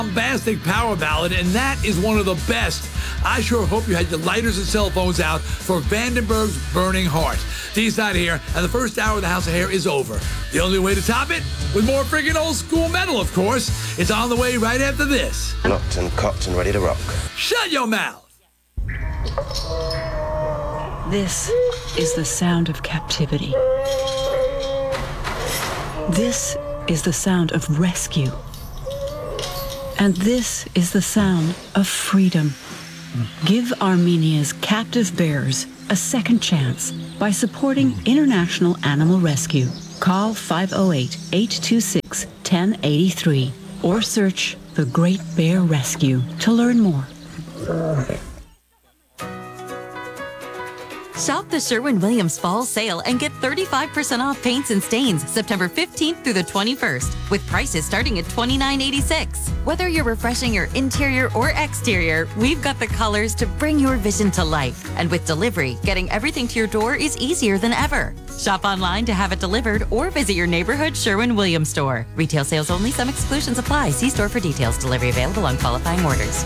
bombastic power ballad, and that is one of the best. I sure hope you had your lighters and cell phones out for Vandenberg's Burning Heart. Dee's not here, and the first hour of the House of Hair is over. The only way to top it? With more friggin' old school metal, of course. It's on the way right after this. Locked and cocked and ready to rock. Shut your mouth! This is the sound of captivity. This is the sound of rescue. And this is the sound of freedom. Give Armenia's captive bears a second chance by supporting International Animal Rescue. Call 508-826-1083 or search The Great Bear Rescue to learn more. Shop the Sherwin-Williams Fall Sale and get 35% off paints and stains September 15th through the 21st, with prices starting at $29.86. Whether you're refreshing your interior or exterior, we've got the colors to bring your vision to life. And with delivery, getting everything to your door is easier than ever. Shop online to have it delivered or visit your neighborhood Sherwin-Williams store. Retail sales only. Some exclusions apply. See store for details. Delivery available on qualifying orders.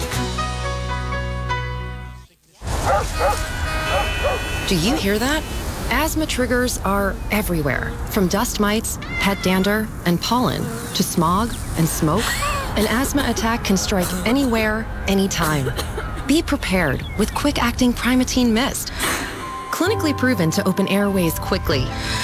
Do you hear that? Asthma triggers are everywhere, from dust mites, pet dander, and pollen, to smog and smoke. An asthma attack can strike anywhere, anytime. Be prepared with quick-acting Primatene Mist. Clinically proven to open airways quickly.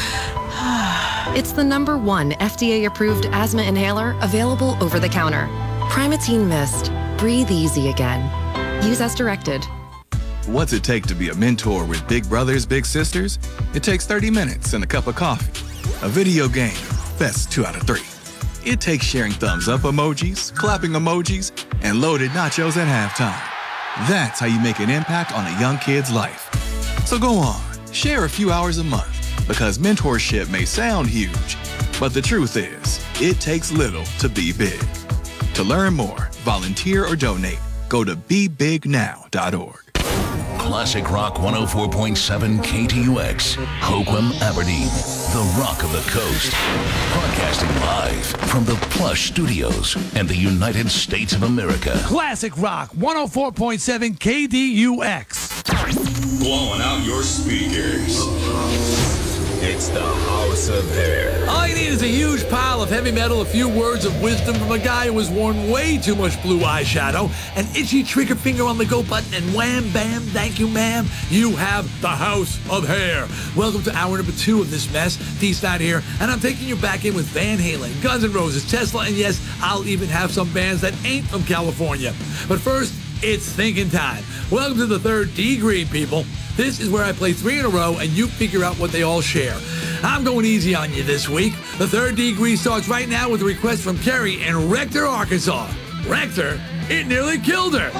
It's the #1 FDA-approved asthma inhaler available over the counter. Primatene Mist. Breathe easy again. Use as directed. What's it take to be a mentor with big brothers, big sisters? It takes 30 minutes and a cup of coffee. A video game, best 2 out of 3. It takes sharing thumbs up emojis, clapping emojis, and loaded nachos at halftime. That's how you make an impact on a young kid's life. So go on, share a few hours a month, because mentorship may sound huge, but the truth is, it takes little to be big. To learn more, volunteer or donate, go to BeBigNow.org. Classic Rock 104.7 KTUX, Hoquiam, Aberdeen, the rock of the coast. Broadcasting live from the Plush Studios and the United States of America. Classic Rock 104.7 KDUX. Blowing out your speakers. It's the House of Hair. All you need is a huge pile of heavy metal, a few words of wisdom from a guy who has worn way too much blue eyeshadow, an itchy trigger finger on the go button, and wham, bam, thank you, ma'am. You have the House of Hair. Welcome to hour number 2 of this mess. Dee's not here, and I'm taking you back in with Van Halen, Guns N' Roses, Tesla, and yes, I'll even have some bands that ain't from California. But first, it's thinking time. Welcome to the third degree, people. This is where I play 3 in a row and you figure out what they all share. I'm going easy on you this week. The third degree starts right now with a request from Kerry in Rector, Arkansas. Rector? It nearly killed her.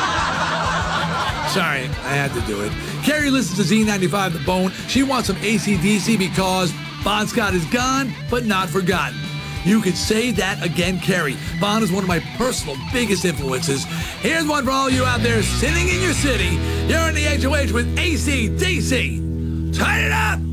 Sorry, I had to do it. Kerry listens to Z95 The Bone. She wants some AC/DC because Bon Scott is gone, but not forgotten. You could say that again, Kerry. Bon is one of my personal biggest influences. Here's one for all you out there sitting in your city. You're in the HOH with AC/DC. Turn it up!